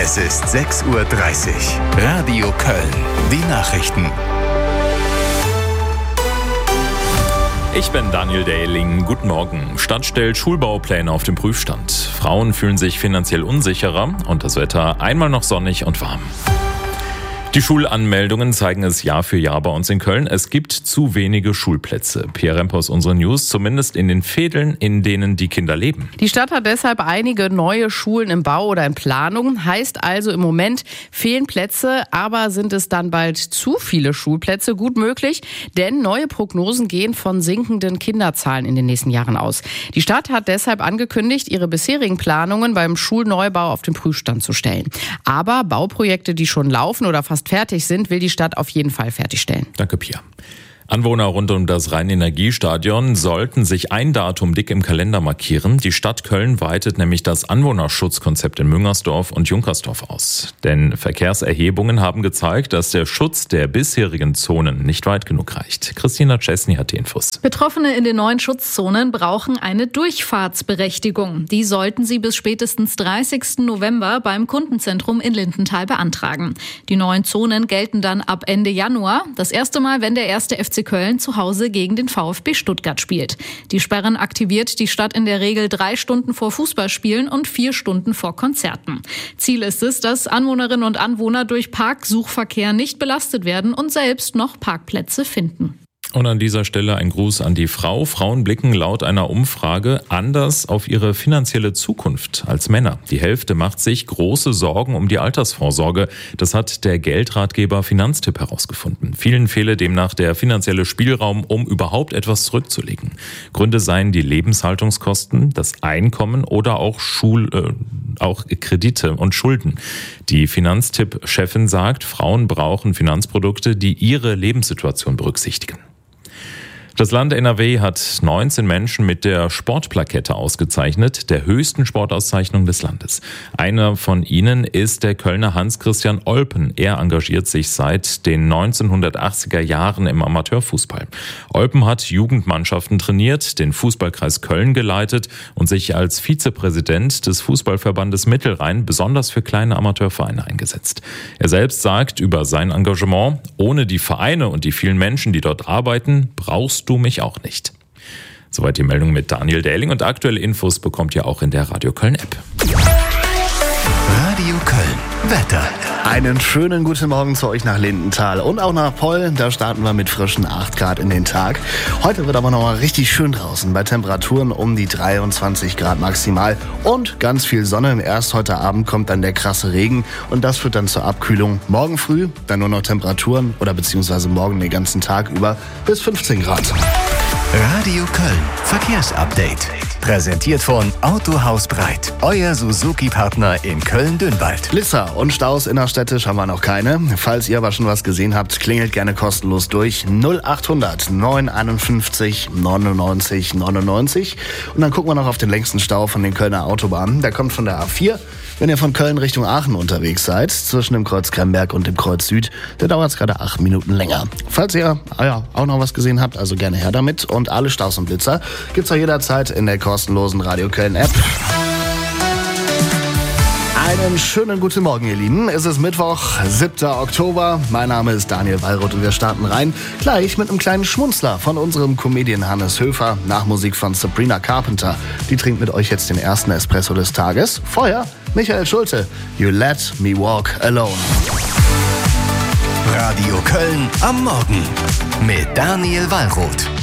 Es ist 6:30 Uhr. Radio Köln. Die Nachrichten. Ich bin Daniel Dehling. Guten Morgen. Stadt stellt Schulbaupläne auf den Prüfstand. Frauen fühlen sich finanziell unsicherer und das Wetter einmal noch sonnig und warm. Die Schulanmeldungen zeigen es Jahr für Jahr bei uns in Köln. Es gibt zu wenige Schulplätze. Pia Remper aus unseren News, zumindest in den Vedeln, in denen die Kinder leben. Die Stadt hat deshalb einige neue Schulen im Bau oder in Planung. Heißt also im Moment fehlen Plätze, aber sind es dann bald zu viele Schulplätze? Gut möglich, denn neue Prognosen gehen von sinkenden Kinderzahlen in den nächsten Jahren aus. Die Stadt hat deshalb angekündigt, ihre bisherigen Planungen beim Schulneubau auf den Prüfstand zu stellen. Aber Bauprojekte, die schon laufen oder fast fertig sind, will die Stadt auf jeden Fall fertigstellen. Danke, Pia. Anwohner rund um das Rhein-Energiestadion sollten sich ein Datum dick im Kalender markieren. Die Stadt Köln weitet nämlich das Anwohnerschutzkonzept in Müngersdorf und Junkersdorf aus. Denn Verkehrserhebungen haben gezeigt, dass der Schutz der bisherigen Zonen nicht weit genug reicht. Christina Czesny hat die Infos. Betroffene in den neuen Schutzzonen brauchen eine Durchfahrtsberechtigung. Die sollten sie bis spätestens 30. November beim Kundenzentrum in Lindenthal beantragen. Die neuen Zonen gelten dann ab Ende Januar. Das erste Mal, wenn der erste FC Köln zu Hause gegen den VfB Stuttgart spielt. Die Sperren aktiviert die Stadt in der Regel 3 Stunden vor Fußballspielen und 4 Stunden vor Konzerten. Ziel ist es, dass Anwohnerinnen und Anwohner durch Parksuchverkehr nicht belastet werden und selbst noch Parkplätze finden. Und an dieser Stelle ein Gruß an die Frau. Frauen blicken laut einer Umfrage anders auf ihre finanzielle Zukunft als Männer. Die Hälfte macht sich große Sorgen um die Altersvorsorge. Das hat der Geldratgeber Finanztipp herausgefunden. Vielen fehle demnach der finanzielle Spielraum, um überhaupt etwas zurückzulegen. Gründe seien die Lebenshaltungskosten, das Einkommen oder auch Kredite und Schulden. Die Finanztipp-Chefin sagt, Frauen brauchen Finanzprodukte, die ihre Lebenssituation berücksichtigen. Das Land NRW hat 19 Menschen mit der Sportplakette ausgezeichnet, der höchsten Sportauszeichnung des Landes. Einer von ihnen ist der Kölner Hans-Christian Olpen. Er engagiert sich seit den 1980er Jahren im Amateurfußball. Olpen hat Jugendmannschaften trainiert, den Fußballkreis Köln geleitet und sich als Vizepräsident des Fußballverbandes Mittelrhein besonders für kleine Amateurvereine eingesetzt. Er selbst sagt über sein Engagement: Ohne die Vereine und die vielen Menschen, die dort arbeiten, brauchst du mich auch nicht. Soweit die Meldung mit Daniel Dehling, und aktuelle Infos bekommt ihr auch in der Radio Köln App. Radio Köln. Wetter. Einen schönen guten Morgen zu euch nach Lindenthal und auch nach Poll. Da starten wir mit frischen 8 Grad in den Tag. Heute wird aber noch mal richtig schön draußen bei Temperaturen um die 23 Grad maximal und ganz viel Sonne. Erst heute Abend kommt dann der krasse Regen und das führt dann zur Abkühlung. Morgen früh dann nur noch Temperaturen oder beziehungsweise morgen den ganzen Tag über bis 15 Grad. Radio Köln. Verkehrsupdate. Präsentiert von Autohaus Breit. Euer Suzuki-Partner in Köln-Dünwald. Blitzer und Staus innerstädtisch haben wir noch keine. Falls ihr aber schon was gesehen habt, klingelt gerne kostenlos durch. 0800 951 99 99. Und dann gucken wir noch auf den längsten Stau von den Kölner Autobahnen. Der kommt von der A4. Wenn ihr von Köln Richtung Aachen unterwegs seid, zwischen dem Kreuz Kremberg und dem Kreuz Süd, da dauert es gerade 8 Minuten länger. Falls ihr auch noch was gesehen habt, also gerne her damit. Und alle Staus und Blitzer gibt's auch jederzeit in der kostenlosen Radio Köln App. Einen schönen guten Morgen, ihr Lieben. Es ist Mittwoch, 7. Oktober. Mein Name ist Daniel Wallroth und wir starten rein gleich mit einem kleinen Schmunzler von unserem Comedian Hannes Höfer nach Musik von Sabrina Carpenter. Die trinkt mit euch jetzt den ersten Espresso des Tages. Vorher Michael Schulte, You Let Me Walk Alone. Radio Köln am Morgen mit Daniel Wallroth.